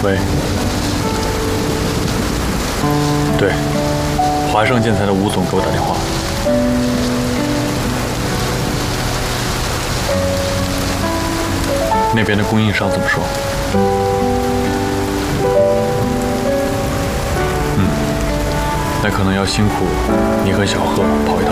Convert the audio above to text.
喂，对，华盛建材的吴总给我打电话。那边的供应商怎么说？那可能要辛苦你和小贺跑一趟。